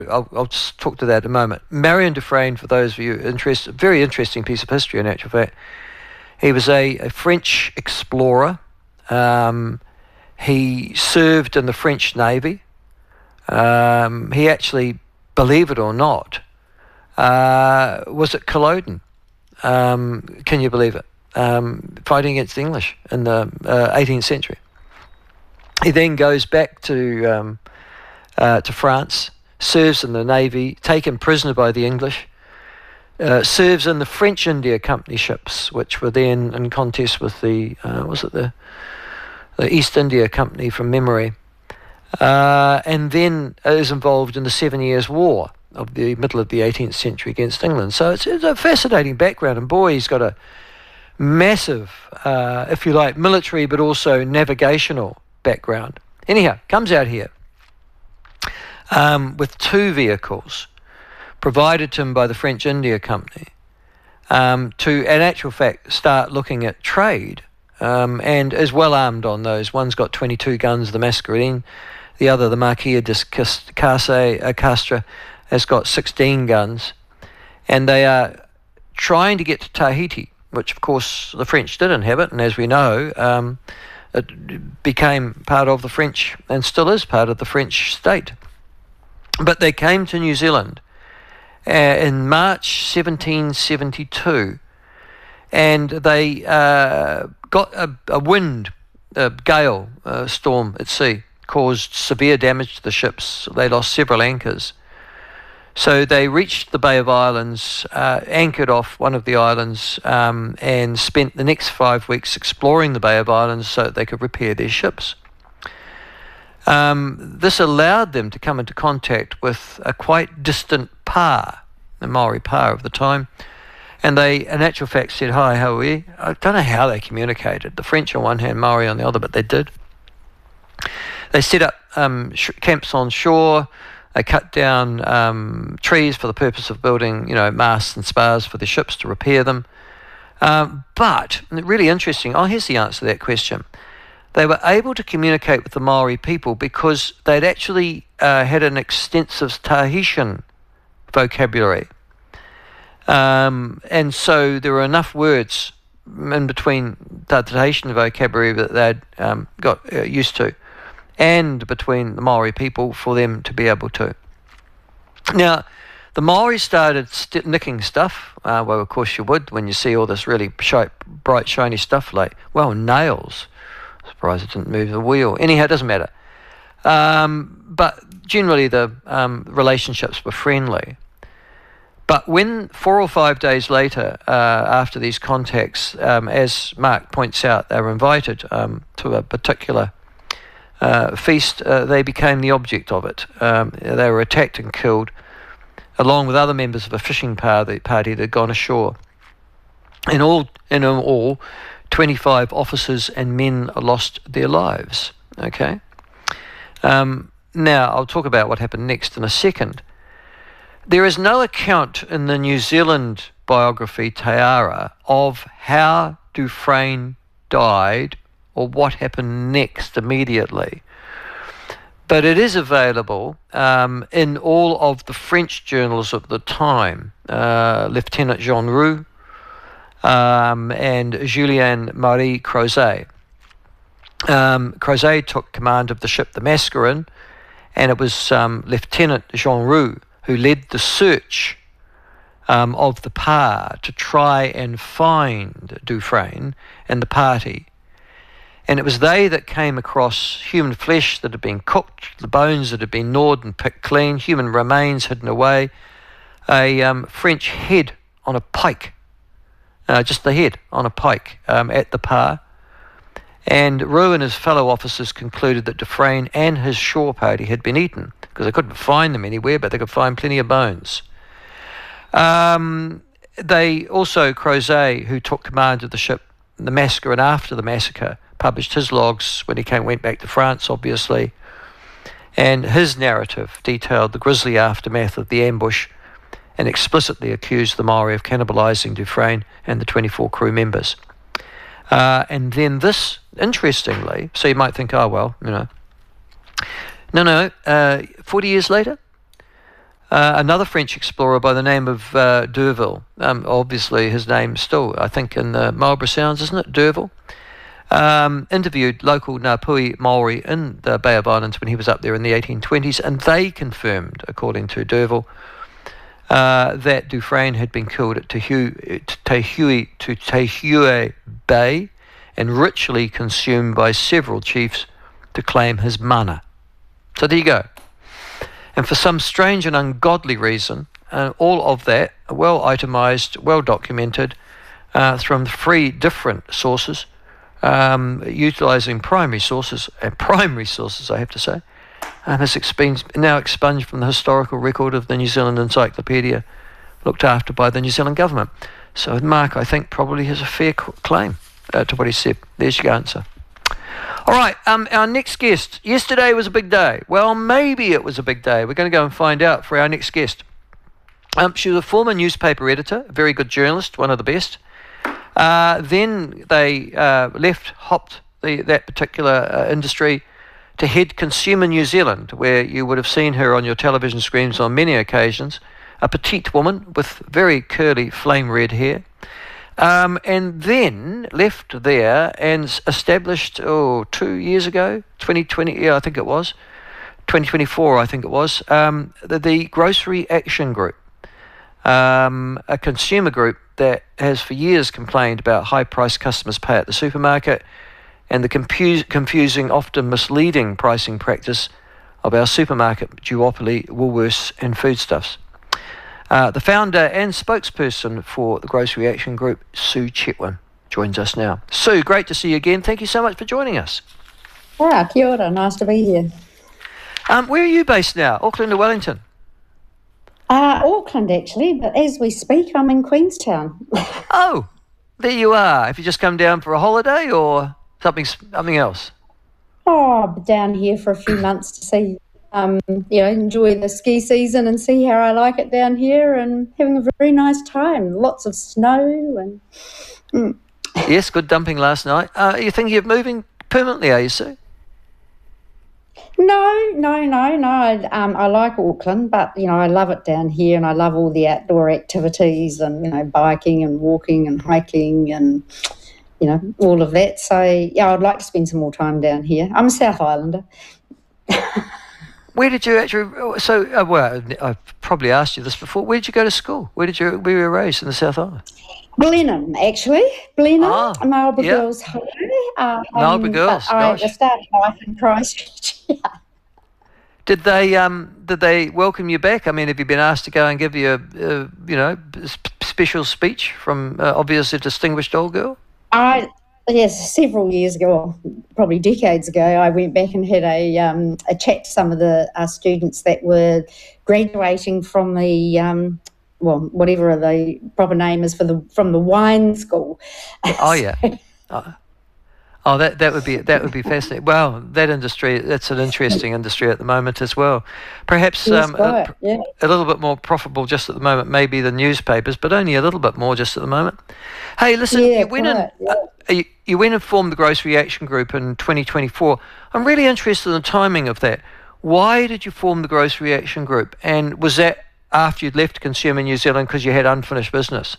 I'll just talk to that in a moment. Marion Dufresne, for those of you interested, very interesting piece of history in actual fact. He was a French explorer. He served in the French Navy. He actually, believe it or not, was at Culloden. Can you believe it? Fighting against the English in the 18th century. He then goes back to France, serves in the Navy, taken prisoner by the English, serves in the French India Company ships, which were then in contest with the East India Company from memory, and then is involved in the 7 Years' War of the middle of the 18th century against England. So it's a fascinating background, and boy, he's got a massive, if you like, military but also navigational background. Anyhow, comes out here with 2 vehicles provided to him by the French India Company to, in actual fact, start looking at trade, and is well armed on those. One's got 22 guns, the Mascarene. The other, the Marquis de Castres, has got 16 guns. And they are trying to get to Tahiti, which, of course, the French did inhabit, and as we know, it became part of the French, and still is part of the French state. But they came to New Zealand in March 1772, and they got a wind, a gale, storm at sea, caused severe damage to the ships. They lost several anchors. So they reached the Bay of Islands, anchored off one of the islands, and spent the next 5 weeks exploring the Bay of Islands so that they could repair their ships. This allowed them to come into contact with a quite distant pa, the Maori pa of the time, and they, in actual fact, said, "Hi, how are we?" I don't know how they communicated. The French on one hand, Maori on the other, but they did. They set up camps on shore. They cut down trees for the purpose of building, masts and spars for the ships to repair them. But really interesting. Oh, here's the answer to that question. They were able to communicate with the Maori people because they'd actually had an extensive Tahitian vocabulary. And so there were enough words in between the Tahitian vocabulary that they'd got used to, and between the Maori people for them to be able to. Now, the Maori started nicking stuff. Well, of course you would when you see all this really bright, shiny stuff like, nails. Surprised it didn't move the wheel. Anyhow, it doesn't matter. But generally the relationships were friendly. But when 4 or 5 days later, after these contacts, as Mark points out, they were invited to a particular feast, they became the object of it. They were attacked and killed, along with other members of a fishing party that had gone ashore. In all, 25 officers and men lost their lives. Okay. Now, I'll talk about what happened next in a second. There is no account in the New Zealand biography Te Ara of how Dufresne died or what happened next immediately. But it is available in all of the French journals of the time. Lieutenant Jean Roux and Julien Marie Crozet. Crozet took command of the ship the Mascarene, and it was Lieutenant Jean Roux who led the search of the pa to try and find Dufresne and the party. And it was they that came across human flesh that had been cooked, the bones that had been gnawed and picked clean, human remains hidden away, a French head on a pike, just the head on a pike at the pa. And Roux and his fellow officers concluded that Dufresne and his shore party had been eaten, because they couldn't find them anywhere, but they could find plenty of bones. They also, Crozet, who took command of the ship, the Mascarene after the massacre, published his logs when he went back to France, obviously, and his narrative detailed the grisly aftermath of the ambush and explicitly accused the Maori of cannibalising Dufresne and the 24 crew members. And then this, interestingly, so you might think, 40 years later, Another French explorer by the name of D'Urville, obviously his name still, I think, in the Marlborough Sounds, isn't it, D'Urville? Interviewed local Ngāpuhi Maori in the Bay of Islands when he was up there in the 1820s, and they confirmed, according to D'Urville, that Dufresne had been killed at Tehue Bay and ritually consumed by several chiefs to claim his mana. So there you go. And for some strange and ungodly reason, all of that well itemised, well documented from 3 different sources, utilising primary sources, I have to say, has been now expunged from the historical record of the New Zealand Encyclopedia, looked after by the New Zealand government. So Mark, I think, probably has a fair claim to what he said. There's your answer. All right, our next guest. Yesterday was a big day. Well, maybe it was a big day. We're going to go and find out for our next guest. She was a former newspaper editor, a very good journalist, one of the best. Then they hopped that particular industry to head Consumer New Zealand, where you would have seen her on your television screens on many occasions, a petite woman with very curly flame red hair. And then left there and established, 2 years ago, 2020, I think it was, 2024, I think it was, the Grocery Action Group, a consumer group that has for years complained about high-priced customers pay at the supermarket and the confusing, often misleading pricing practice of our supermarket duopoly, Woolworths and Foodstuffs. The founder and spokesperson for the Grocery Action Group, Sue Chetwin, joins us now. Sue, great to see you again. Thank you so much for joining us. Kia ora, nice to be here. Where are you based now, Auckland or Wellington? Auckland, actually, but as we speak, I'm in Queenstown. Oh, there you are. Have you just come down for a holiday or something else? Oh, down here for a few months to see, enjoy the ski season and see how I like it down here, and having a very nice time. Lots of snow and... Yes, good dumping last night. Are you thinking of moving permanently, are you, Sue? No. I like Auckland, but, I love it down here, and I love all the outdoor activities and, biking and walking and hiking and, all of that. So, yeah, I'd like to spend some more time down here. I'm a South Islander. Where did you actually... well, I've probably asked you this before. Where did you go to school? Where were you raised in the South Island? Blenheim, actually. Blenheim, Marlborough Girls High. Marlborough Girls, I started life in Christchurch. Did they welcome you back? I mean, have you been asked to go and give you a special speech from obviously a distinguished old girl? Yes, several years ago, probably decades ago, I went back and had a chat to some of the students that were graduating from the whatever the proper name is from the wine school. Oh yeah. Oh, that would be fascinating. Well, that's an interesting industry at the moment as well. Perhaps yes, a little bit more profitable just at the moment, maybe the newspapers, but only a little bit more just at the moment. Hey, listen, you went and formed the Grocery Action Group in 2024. I'm really interested in the timing of that. Why did you form the Grocery Action Group? And was that after you'd left Consumer New Zealand because you had unfinished business?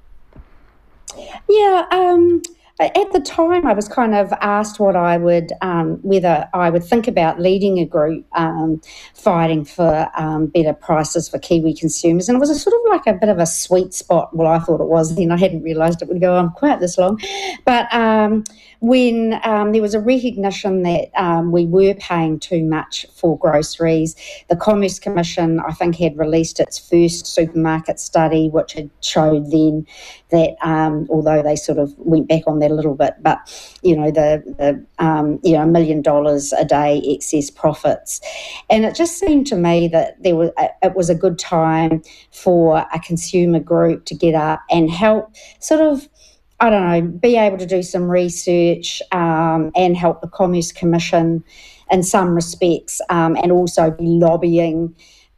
Yeah, at the time, I was kind of asked what I would, whether I would think about leading a group fighting for better prices for Kiwi consumers. And it was a sort of like a bit of a sweet spot. Well, I thought it was then. I hadn't realised it would go on quite this long. But when there was a recognition that we were paying too much for groceries, the Commerce Commission, I think, had released its first supermarket study, which had showed then that although they sort of went back on that a little bit, but the $1 million a day excess profits, and it just seemed to me that it was a good time for a consumer group to get up and help sort of, I don't know, be able to do some research and help the Commerce Commission in some respects, and also be lobbying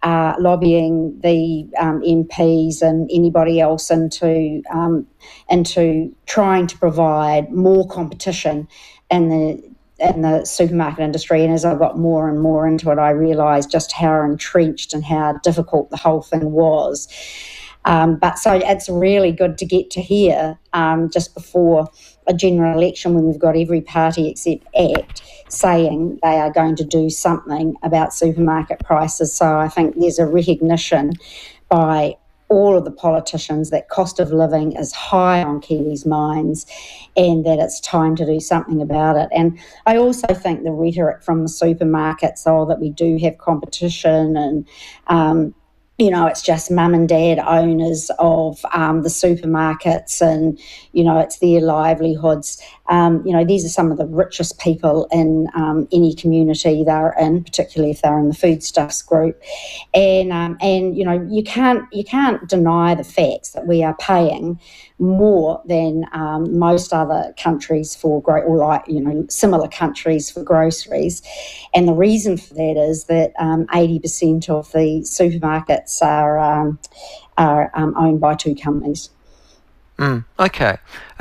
the MPs and anybody else into trying to provide more competition in the supermarket industry, and as I got more and more into it, I realised just how entrenched and how difficult the whole thing was. But so it's really good to get to hear just before a general election, when we've got every party except ACT saying they are going to do something about supermarket prices. So I think there's a recognition by all of the politicians that cost of living is high on Kiwis' minds and that it's time to do something about it. And I also think the rhetoric from the supermarkets, that we do have competition and it's just mum and dad owners of the supermarkets and, it's their livelihoods. These are some of the richest people in any community they're in, particularly if they're in the foodstuffs group. And you can't deny the facts that we are paying more than most other countries for similar countries for groceries. And the reason for that is that 80% of the supermarkets are owned by two companies. Okay.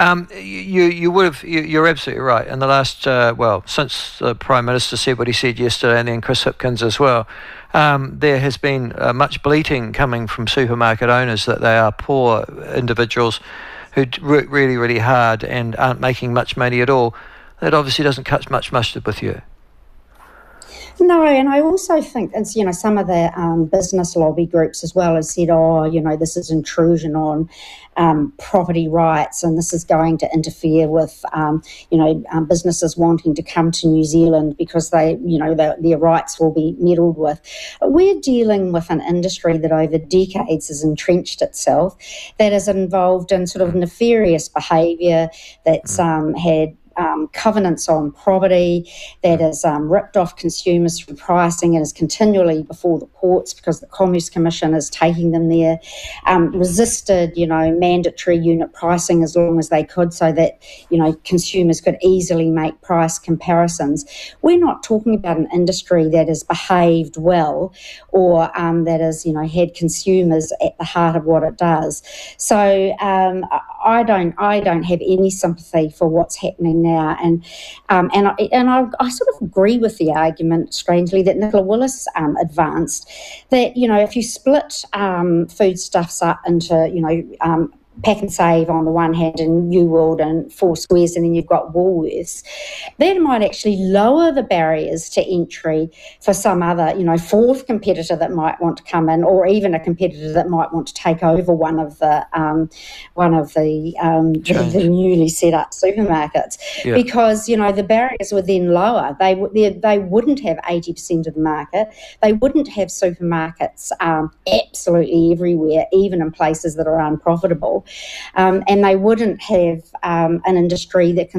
You're absolutely right. In the last, since the Prime Minister said what he said yesterday, and then Chris Hipkins as well, there has been much bleating coming from supermarket owners that they are poor individuals who work really, really hard and aren't making much money at all. That obviously doesn't cut much mustard with you. No, and I also think, some of the business lobby groups as well have said, this is intrusion on property rights, and this is going to interfere with, businesses wanting to come to New Zealand because their rights will be meddled with. But we're dealing with an industry that over decades has entrenched itself, that is involved in sort of nefarious behaviour, that's had covenants on property, that has ripped off consumers through pricing and is continually before the courts because the Commerce Commission is taking them there, resisted, mandatory unit pricing as long as they could so that, consumers could easily make price comparisons. We're not talking about an industry that has behaved well or that has, had consumers at the heart of what it does. So I don't have any sympathy for what's happening now, and I sort of agree with the argument, strangely, that Nicola Willis advanced, that if you split foodstuffs up into Pack and Save on the one hand and New World and Four Squares, and then you've got Woolworths, that might actually lower the barriers to entry for some other, fourth competitor that might want to come in, or even a competitor that might want to take over one of the newly set up supermarkets, because the barriers were then lower. They wouldn't have 80% of the market. They wouldn't have supermarkets absolutely everywhere, even in places that are unprofitable. And they wouldn't have an industry that can